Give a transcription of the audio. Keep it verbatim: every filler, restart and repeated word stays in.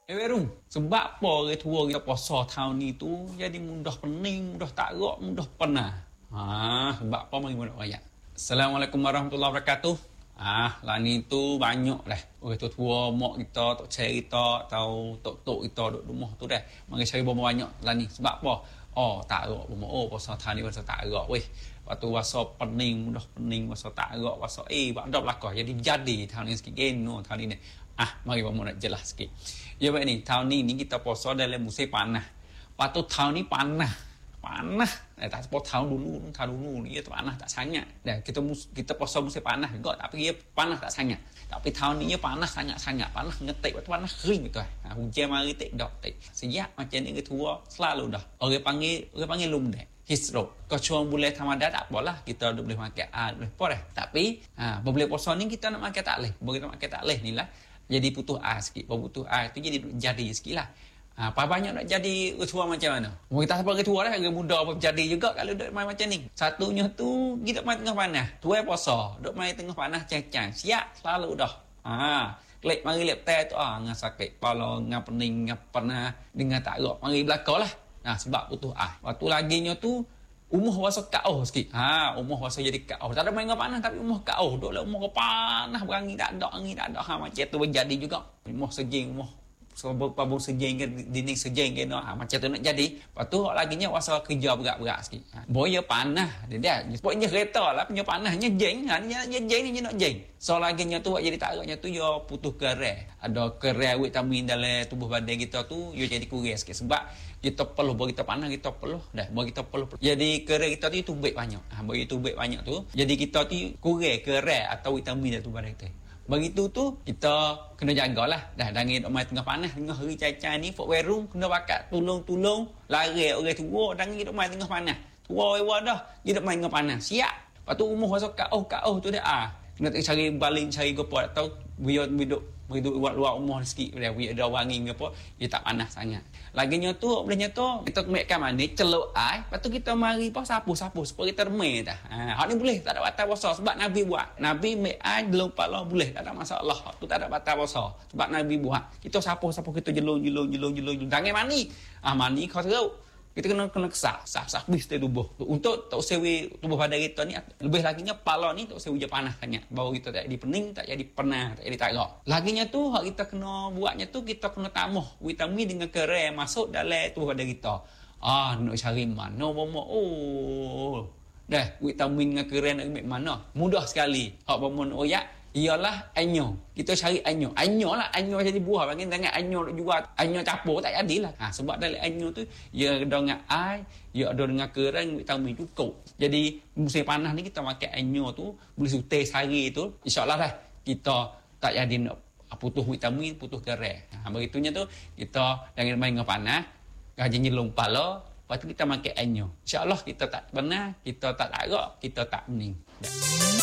Eh Weru, sebab apa orang tua kita puasa tahun ni tu jadi mudah pening, mudah tak gerak, mudah penat. Ha, sebab apa mari nak ayat. Assalamualaikum warahmatullahi wabarakatuh. Ah, lah ni tu banyak dah. Orang tua-tua mak kita, tok cari kita atau tok-tok kita duduk rumah tu dah. Mari cari bomba banyak lah ni. Sebab apa? Oh, tak gerak bomba. Oh, puasa tahun ni puasa tak gerak weh. Waktu puasa pening, mudah pening, puasa tak gerak, puasa eh bakda belakang. Jadi jadi tahun ni sikit geno tahun ni. Ah, mari bomba nak jelas sikit. Ya baik ni, tahun ni, ni kita puasa dalam musim panas. Waktu tahun ni panas. Panas. Eh, tak sepuluh tahun dulu, tahun dulu ni tu panas tak sangat. Dan kita kita puasa musim panas juga, tapi dia panas tak sangat. Tapi tahun ni dia panas sangat-sangat. Panas ngetik, waktu panas kering betul. Ha, hujan mari tik dok tik. Sejak macam ni ke tua selalu dah. Orang panggil, orang panggil lumdek. Hisro. Kau cuma boleh Ramadan tak apalah. Kita dah boleh makan ah, boleh apa dah. Tapi, ha, boleh puasa ni kita nak makan tak leh. Boleh kita makan tak leh ni lah. Jadi putus ais sikit. Baru putus ais tu jadi jadi sikit lah. Ha, apa banyak nak jadi ketua macam mana? Mau kita sampai ketua dah, orang muda apa jadi juga kalau duduk main macam ni. Satunya tu, kita main tengah panas. Tuai puasa. Duduk main tengah panas, cang-cang. Siap, selalu dah. Ha, klik mari lep teh tu, ah, ngah sakit kepala, ngah pening, ngah panas, dengan tak gerak. Mari belakang lah. Nah, sebab putus ais. Waktu laginya tu, umuh wasa kau sikit. Ha, umuh wasa jadi kau. Tak ada main dengan panas tapi umuh kau. Duk lah umuh panas berangin tak ada, angin tak ada. Ha, macam tu berjadi juga. Umuh sejeng, umuh sebab pabung sejeng ke dinding sejeng ke no. Ha, macam tu nak jadi. Lepas tu laginya wasa kerja berat-berat sikit. Ha, boya panas dia dah. Pokoknya kereta lah punya panasnya jeng. Ha, ni nak jeng ni nak jeng. So laginya tu jadi tak agaknya tu yo putus kerai. Ada kerai vitamin dalam tubuh badan kita tu yo jadi kurang sikit sebab kita perlu bagi kita panas kita perlu dah bagi kita perlu jadi kerai kita tu tubik banyak. Ha, bagi tubik banyak tu jadi kita tu kurang kerai atau vitamin dalam tubuh badan kita. Begitu tu kita kena jagalah dah dangin mai tengah panas tengah hari caca ni fok werung kena bakat tolong-tolong lari orang tua dangin mai tengah panas. Tua ewa dah dia mai tengah panas. Siap. Lepas tu umuh masuk kat oh kat oh tu dah ah. Kena cari baling cari gopo atau biar hidup hidup luar umur sikit dia ada wangi gapo dia tak panas sangat. Laginya tu bolehnya tu kita kemekkan mandi celuk ai lepas tu kita mari pas sapu-sapu supaya kita remeh dah. Ha hak ni boleh tak ada batal puasa sebab Nabi buat. Nabi mek ai belum pala boleh tak ada masalah. Hak tu tak ada batal puasa sebab Nabi buat. Kita sapu-sapu kita jelung jelung jelung jelung jangan mandi. Ah mandi kau teruk. Kita kena kena kesah, sah-sah bis dari tubuh. Untuk tak sewi tubuh badan kita ni lebih laginya pala ni tak sewi je panas sangat. Baru kita tak jadi pening, tak jadi penat, tak jadi tak gerak. Laginya tu hak kita kena buatnya tu kita kena tambah vitamin dengan kerai masuk dalam tubuh badan kita. Ah, nak cari mana bomo. Oh. Dah vitamin dengan kerai nak ambil mana? Mudah sekali. Hak bomo nak oyak ialah anyo. Kita cari anyo. Anyo lah. Anyo jadi buah. Bagi dengan anyo nak jual. Anyo capur tak jadilah. Ha, sebab dalam anyo tu, ia ada dengan air, ia ada dengan kerang, vitamin cukup. Jadi, musim panas ni kita makan anyo tu, boleh sutai sehari tu, insyaAllah lah, kita tak jadi nak putus vitamin, putus kerang. Ha, begitunya tu, kita jangan main dengan panas, gaji nyelung pala, lepas tu kita makan anyo. InsyaAllah kita tak pernah, kita tak larak, kita tak pening.